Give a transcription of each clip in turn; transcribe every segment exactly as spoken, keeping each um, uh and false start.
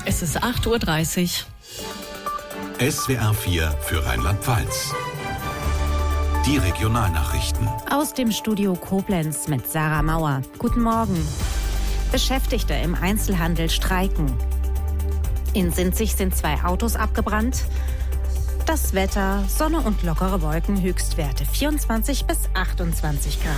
Es ist acht Uhr dreißig. S W R vier für Rheinland-Pfalz. Die Regionalnachrichten. Aus dem Studio Koblenz mit Sarah Mauer. Guten Morgen. Beschäftigte im Einzelhandel streiken. In Sinzig sind zwei Autos abgebrannt. Das Wetter, Sonne und lockere Wolken, Höchstwerte vierundzwanzig bis achtundzwanzig Grad.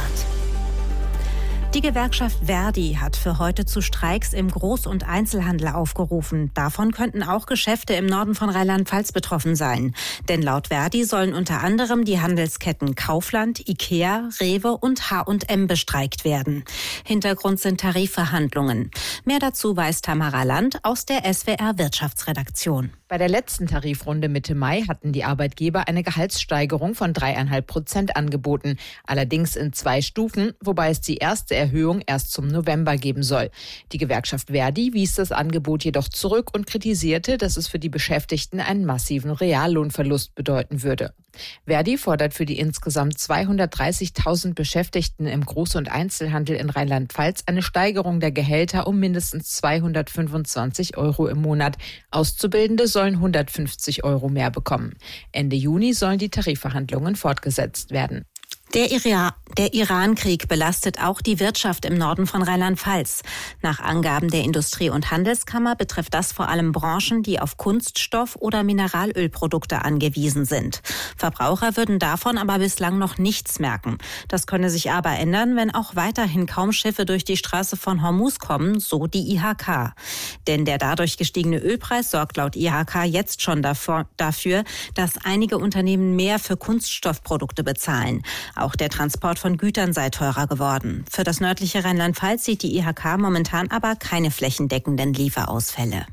Die Gewerkschaft Verdi hat für heute zu Streiks im Groß- und Einzelhandel aufgerufen. Davon könnten auch Geschäfte im Norden von Rheinland-Pfalz betroffen sein. Denn laut Verdi sollen unter anderem die Handelsketten Kaufland, Ikea, Rewe und H und M bestreikt werden. Hintergrund sind Tarifverhandlungen. Mehr dazu weiß Tamara Land aus der S W R Wirtschaftsredaktion. Bei der letzten Tarifrunde Mitte Mai hatten die Arbeitgeber eine Gehaltssteigerung von drei Komma fünf Prozent angeboten. Allerdings in zwei Stufen, wobei es die erste Erhöhung erst zum November geben soll. Die Gewerkschaft Verdi wies das Angebot jedoch zurück und kritisierte, dass es für die Beschäftigten einen massiven Reallohnverlust bedeuten würde. Verdi fordert für die insgesamt zweihundertdreißigtausend Beschäftigten im Groß- und Einzelhandel in Rheinland-Pfalz eine Steigerung der Gehälter um mindestens zweihundertfünfundzwanzig Euro im Monat. Auszubildende sollen hundertfünfzig Euro mehr bekommen. Ende Juni sollen die Tarifverhandlungen fortgesetzt werden. Der, Ira- der Iran-Krieg belastet auch die Wirtschaft im Norden von Rheinland-Pfalz. Nach Angaben der Industrie- und Handelskammer betrifft das vor allem Branchen, die auf Kunststoff- oder Mineralölprodukte angewiesen sind. Verbraucher würden davon aber bislang noch nichts merken. Das könne sich aber ändern, wenn auch weiterhin kaum Schiffe durch die Straße von Hormuz kommen, so die I H K. Denn der dadurch gestiegene Ölpreis sorgt laut I H K jetzt schon dafür, dafür dass einige Unternehmen mehr für Kunststoffprodukte bezahlen. Auch der Transport von Gütern sei teurer geworden. Für das nördliche Rheinland-Pfalz sieht die I H K momentan aber keine flächendeckenden Lieferausfälle.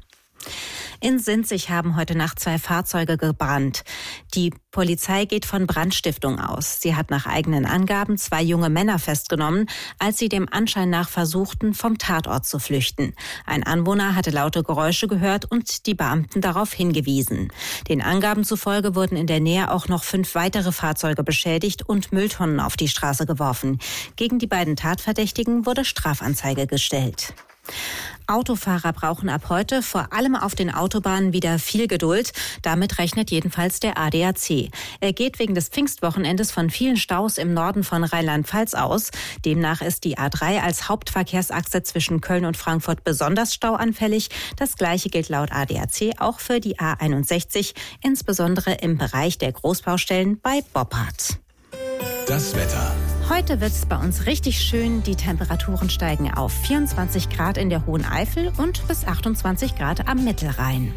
In Sinzig haben heute Nacht zwei Fahrzeuge gebrannt. Die Polizei geht von Brandstiftung aus. Sie hat nach eigenen Angaben zwei junge Männer festgenommen, als sie dem Anschein nach versuchten, vom Tatort zu flüchten. Ein Anwohner hatte laute Geräusche gehört und die Beamten darauf hingewiesen. Den Angaben zufolge wurden in der Nähe auch noch fünf weitere Fahrzeuge beschädigt und Mülltonnen auf die Straße geworfen. Gegen die beiden Tatverdächtigen wurde Strafanzeige gestellt. Autofahrer brauchen ab heute vor allem auf den Autobahnen wieder viel Geduld. Damit rechnet jedenfalls der A D A C. Er geht wegen des Pfingstwochenendes von vielen Staus im Norden von Rheinland-Pfalz aus. Demnach ist die A drei als Hauptverkehrsachse zwischen Köln und Frankfurt besonders stauanfällig. Das Gleiche gilt laut A D A C auch für die A einundsechzig, insbesondere im Bereich der Großbaustellen bei Boppard. Das Wetter. Heute wird es bei uns richtig schön. Die Temperaturen steigen auf vierundzwanzig Grad in der Hohen Eifel und bis achtundzwanzig Grad am Mittelrhein.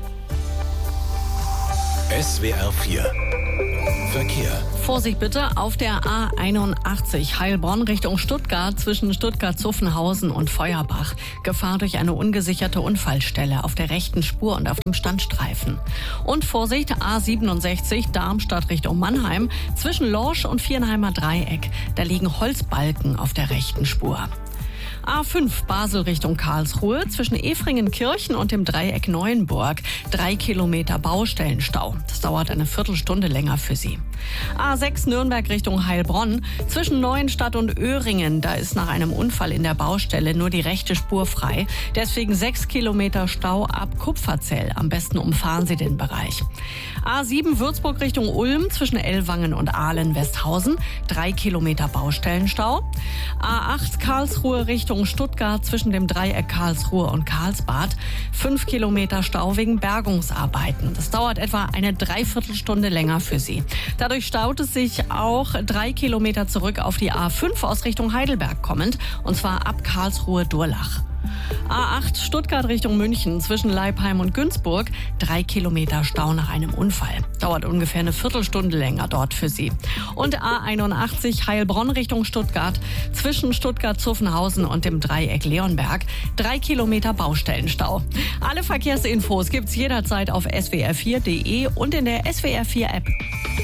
S W R vier. Verkehr. Vorsicht bitte auf der A einundachtzig Heilbronn Richtung Stuttgart zwischen Stuttgart-Zuffenhausen und Feuerbach. Gefahr durch eine ungesicherte Unfallstelle auf der rechten Spur und auf dem Standstreifen. Und Vorsicht A siebenundsechzig Darmstadt Richtung Mannheim zwischen Lorsch und Viernheimer Dreieck. Da liegen Holzbalken auf der rechten Spur. A fünf Basel Richtung Karlsruhe zwischen Efringenkirchen und dem Dreieck Neuenburg. Drei Kilometer Baustellenstau. Das dauert eine Viertelstunde länger für Sie. A sechs Nürnberg Richtung Heilbronn zwischen Neuenstadt und Öhringen. Da ist nach einem Unfall in der Baustelle nur die rechte Spur frei. Deswegen sechs Kilometer Stau ab Kupferzell. Am besten umfahren Sie den Bereich. A sieben Würzburg Richtung Ulm zwischen Ellwangen und Ahlen-Westhausen. Drei Kilometer Baustellenstau. A acht Karlsruhe Richtung Stuttgart zwischen dem Dreieck Karlsruhe und Karlsbad. Fünf Kilometer Stau wegen Bergungsarbeiten. Das dauert etwa eine Dreiviertelstunde länger für Sie. Dadurch staut es sich auch drei Kilometer zurück auf die A fünf aus Richtung Heidelberg kommend. Und zwar ab Karlsruhe-Durlach. A acht Stuttgart Richtung München zwischen Leipheim und Günzburg. Drei Kilometer Stau nach einem Unfall. Dauert ungefähr eine Viertelstunde länger dort für Sie. Und A einundachtzig Heilbronn Richtung Stuttgart zwischen Stuttgart-Zuffenhausen und dem Dreieck Leonberg. Drei Kilometer Baustellenstau. Alle Verkehrsinfos gibt's jederzeit auf S W R vier Punkt de und in der S W R vier App.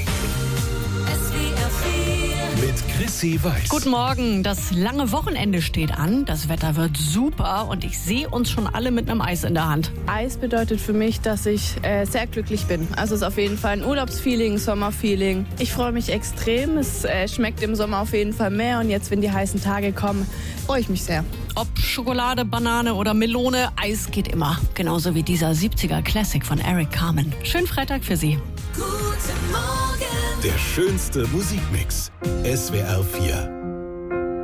Mit Chrissy Weiß. Guten Morgen, das lange Wochenende steht an. Das Wetter wird super und ich sehe uns schon alle mit einem Eis in der Hand. Eis bedeutet für mich, dass ich äh, sehr glücklich bin. Also es ist auf jeden Fall ein Urlaubsfeeling, Sommerfeeling. Ich freue mich extrem. Es äh, schmeckt im Sommer auf jeden Fall mehr und jetzt, wenn die heißen Tage kommen, freue ich mich sehr. Ob Schokolade, Banane oder Melone, Eis geht immer. Genauso wie dieser siebziger Classic von Eric Carmen. Schönen Freitag für Sie. Der schönste Musikmix. S W R vier.